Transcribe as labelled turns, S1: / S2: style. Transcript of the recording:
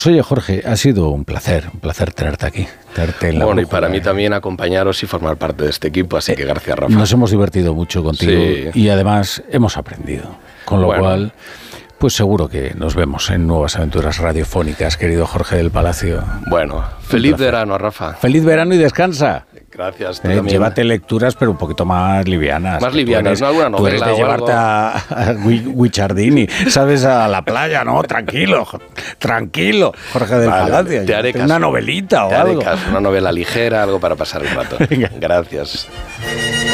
S1: Oye, Jorge, ha sido un placer tenerte aquí.
S2: Bueno, y para mí también acompañaros y formar parte de este equipo, así que gracias, Rafa.
S1: Nos hemos divertido mucho contigo y además hemos aprendido, con lo cual, pues seguro que nos vemos en nuevas aventuras radiofónicas, querido Jorge del Palacio.
S2: Bueno, feliz verano, Rafa.
S1: Feliz verano y descansa.
S2: Gracias.
S1: Llévate lecturas, pero un poquito más livianas.
S2: Más livianas, ¿no? Alguna novela.
S1: Tú eres de llevarte a Guicciardini, ¿sabes? A la playa, ¿no? Tranquilo, Jorge del Palacio.
S2: Te haré caso.
S1: Una novelita o algo.
S2: Una novela ligera, algo para pasar el rato. Gracias.